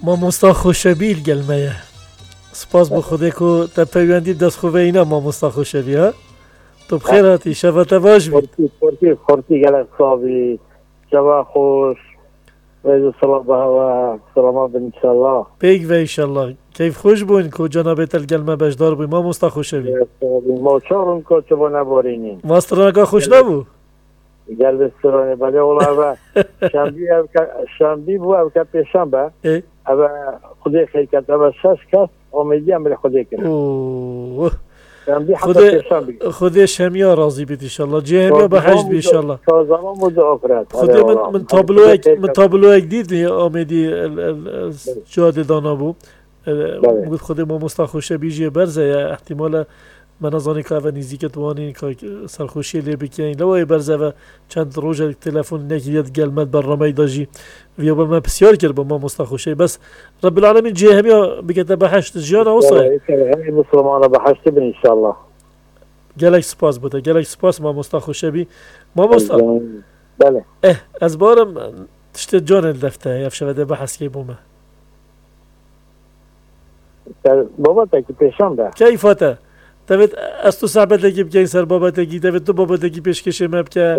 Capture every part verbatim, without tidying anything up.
مامۆستا خۆشەبیل گەلمەیە سپاس بۆ خودێک و تا پەیوەندی دەستخۆڤە اینا مامۆستا خۆشەبی ها تۆ بخێر هاتی شەڤەتە باش بیت خۆرتی خۆرتی گەلک ساوی شەوا خۆش وێز سەڵام بەهەوە سەڵامات بن ئینشاءالله پێیک بە ئینشاءالله کەیف خۆش بووین کە جەنابێتە گەلمە بەشدار بووی مامۆستا خۆشەبی ما چهارم کۆ چ بۆ نەبۆرینین ماسترانەکە خۆش نەبوو گەل بسترۆنێ بەلێ وڵاوە شەمبی شەمبی بوو ئەو کە پێشەمبە ئەوە خودێ خەیکەت ئەوە شەش کەس ئۆمێدیان بلێ خودێ کرد خودێ شەمیا ڕازی بیت ئینشاءالله جێهێمیا بەهەشت بی ئینشاءالله خودێ من تابلۆیەک من تابلۆیەک دیدی ئۆمێدی جادێ دانا بوو گوت خودێ مامۆستا خۆشەبی ژێ بەرزەیە احتیمالە من نازانی که اول نزدیکت وانی که سرخوشی لی بکنین لوای برزه و چند روز تلفن نکرد گلمت برنامه داشتی ویا با من بسیار کرد با ما مستخوشی بس رب العالمین جه همیا بگه بحشت جیان اوصای همین مسلمان بحشت بن ان شاء الله گلک سپاس بوده گلک سپاس ما مستخوشی بی ما مست بله اه از بارم تشت جان الدفته یفشوده بحث کی بومه بابا تا کی پیشنده کیفاته دوید از تو صحبتگی بگین سر بابتگی دوید تو بابتگی پیشکش مبکه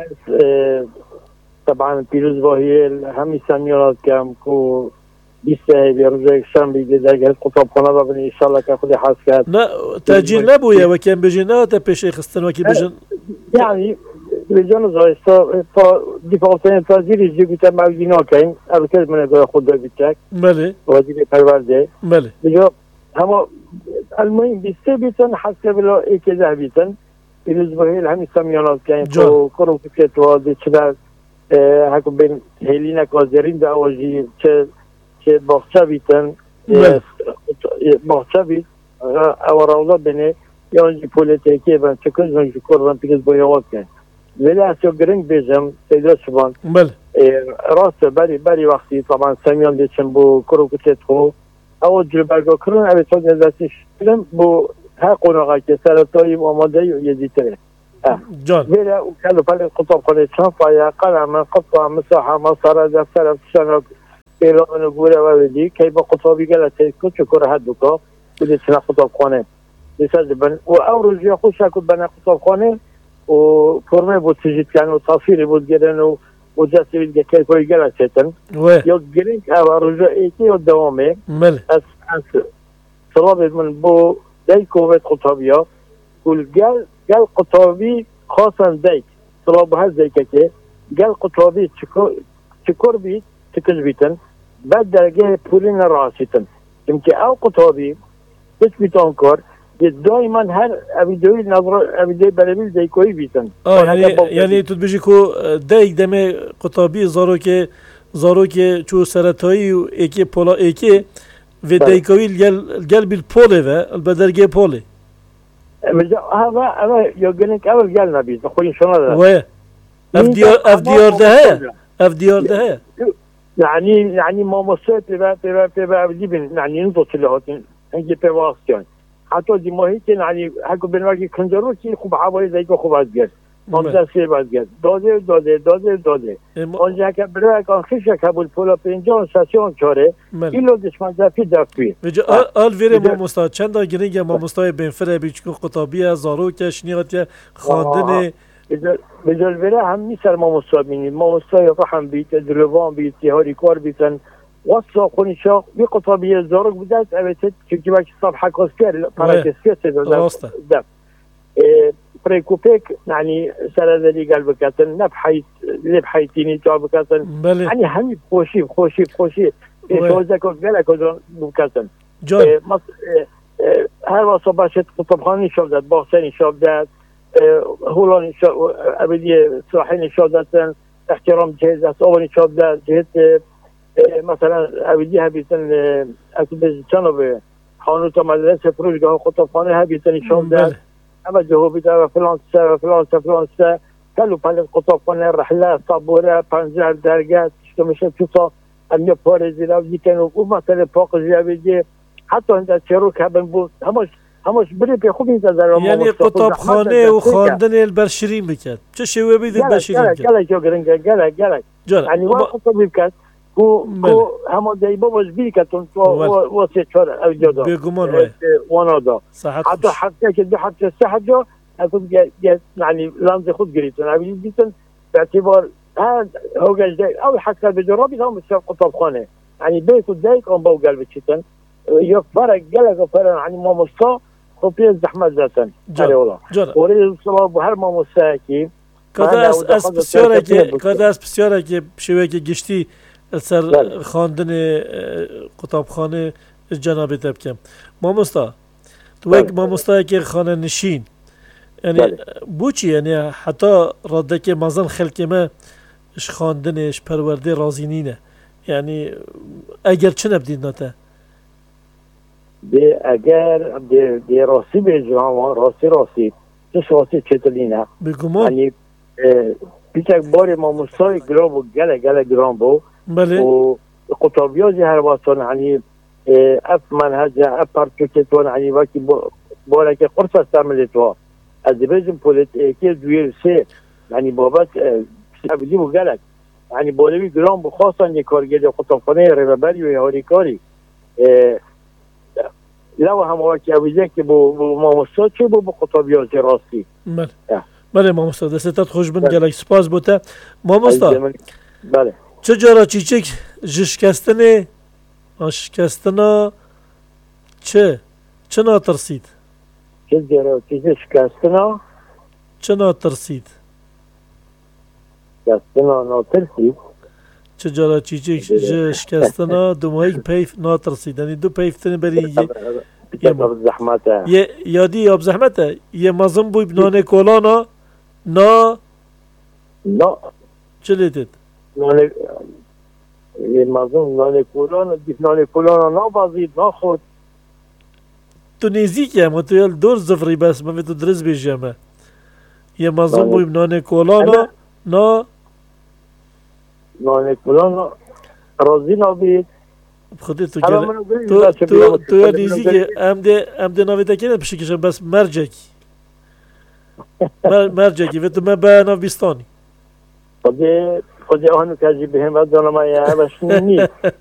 طبعا پیروز باهی همی سمیانات کم که بیسته هیلی روزه شنبه دیده اگر قطاب خانه ببینی انشاءالله که خودی حس کرد نه تاجیل نبویه و کم بجین نه تا پیش خستن و که بجین یعنی بجان زایستا دیفالتین تازیری جی بیتا موجی ناکن اول کس منه داره خود داره بیتک بله وادی پرورده بله بجا همه المهم بیسته بیتن حسکه بلا ایک ده بیتن پیروز باهی همی سمیانات کن که کرو کفیت واده چه هکو بین هیلی نکازرین ده آواجی چه چه باخچه بیتن باخچه بیت او راولا بینه یا انجی پولیتیکی بند چه کنج من شکر بند پیروز باهی واد کن ولی اصلا گرنگ بیجم سیده شبان راست بری بری وقتی طبعا سمیان دیچن بو کرو کفیت خو او جلبرگا کرن اوی تا نزدستش کنم بو ها قناقه که سرطایی آماده یزیتره جان ولی او کلو پلی قطاب کنه چنفایا قلم قطع مساحه مصاره دفتر افشانک ایران گوره و ویدی که با قطابی گلته که چکر حد بکا بودی چنه قطاب کنه بسید بن و او روزی خوش شکل بنا قطاب کنه و فرمه بود سجید کن و تصویری بود گرن و و جسته بید که که کوی گلته تن یا گرنگ او روزی ایتی و دوامه از از صلابه من بو دی کووید قطابیا کل گل گل قطابی خاصن دیک صلابه هز دیکه که گل قطابی چکر بید چکر بیتن بعد درگه پولین راسیتن چونکه او قطابی بس بیتان کار دائما هر اویدوی نظر اویدوی برمیل دیکوی بیتن آه یعنی یعنی تو بجی کو دیک دمه قطابی زارو که زارو که چو سرطایی و ایکی پولا ایکی و دیکوی گل گل بیل پوله و البدرگه پوله مثلا هذا هذا يقولك أول قال نبي تقول شو هذا وين أفديار أفديار ده أفديار ده يعني يعني ما مصيت تبع تبع تبع جيبن يعني نضط له هاتين هنجي بواسطين حتى دي ما هيك يعني حكوا بنواجه كنجرو كي خوب حوالي زي كو خوب أزجر ما بتأثير بأزجر داده داده داده داده آنجا که برای کان خیشه کبول پولا پنجاه ساسیون چاره ایلو دشمن دفی دفی وجه آل ویره ما مستاد چند گرینگ ما مستای بنفره بیچکو قطابیه زارو کشنیات خواندن بجال ویره هم میسر ما مستاد مینی ما مستای رحم بیت دلوان بیت تهاری کار بیتن وصا خونی شاق بی قطابیه زارو بودت اویتت چونکی باید صفحه کاسکر پراکسکر سیده بريكوبيك يعني سردلي قال بكاتن نبحيت لبحيتيني تو بكاتن يعني هم خوشي خوشي خوشي شوزك قالك بكاتن جان مص هر صباشت قطبخاني شودت باغساني شودت هولاني شو ابدي صاحيني شودت احترام جهاز اولي شودت جهه مثلا ابدي هبيتن اكيد جنوب خانوت مدرسه فروشگاه قطبخانه هبيتن شودت اما جهوبی در فرانسه و فرانسه فرانسه کلو پلیس قطاب کنه رحله صابوره پنجه درگه که میشه توتا امیه پارزی رو دیکن و او مثلا پاق زیابیدی حتی هنده چروک هبن بود همش همش بری به خوب نیست در یعنی قطاب خانه و خواندن البرشرین بکرد چه شوه بیدید برشرین کرد گلک گلک گلک گلک جانه یعنی وقت قطابی بکرد کو کو همون دیبا باز بی که تون تو واسه چهار اوجادا بگمان وانا دا حتی حتی که دو حتی سه حجا اكون يعني لانز خود قريتون عبيد بيتن باعتبار هذا هو جاي دايك او حتى بجرابي هم بتصير قطب خانه يعني بيكو دايك ام بو قلب تشتن يفرق قلق فرق يعني ما مصا خطيه زحمه ذاتن هذا والله وريد الصلاه هر ما مساكي كذا اس اس بسيارك كذا اس بسيارك بشويك گشتي سر خواندن قطب خانه جناب تبكم ما مستا تو یک ما مستا که خانه نشین یعنی بوچی یعنی حتی راده که مازن خلق ما اش خواندنش پرورده رازینینه یعنی اگر چه نبدید ناته دی اگر دی, دی راسی بجرام راسی راسی چش راسی چطلینه بگمان یعنی پیچک باری ما مستای گرام و گله گله گرام بو بله و قطابیازی هر واسطان یعنی اف منهجه اف پرچوکتون یعنی وقتی باره که قرص استعملتوا از بیشتر پلیتی دویر سه یعنی بابت سبزی و گلک یعنی بالوی گرام بخواستن یک کارگری قطعخانه رهبری و یاریکاری لو هم وقتی اویزه که با ماموستا چه با قطعیات راستی بله بله ماموستا دستت خوش بند گلک سپاس بوده ماموستا بله چه جارا چیچک جشکستنه آشکستنا چه چه ناترسید چه جارا چیچک شکستنا چه ناترسید شکستنا ناترسید چه جارا چیچک شکستنا دو ماهی پیف ناترسید یعنی دو پیفتن بری یه زحمته یه یادی یا بزحمته یه مازم بوی بنانه کولانا نا نا چه لیتید نانه یه مازم نانه کولانا دیف نانه کولانا نا بازید نا خود تو نزدیکی هم تو یال دور زفری بس من تو درست بیشم یه مازم بوی بنانه کولانا نا نانه کولانا رازی نبید خودت تو گل تو تو تو یا نزدیکی ام ده ام ده نویده کنه بشکشم بس مرجکی مرجکی و تو من به نویستانی خودی خودی آنو کجی بهم و دانم یا باش نی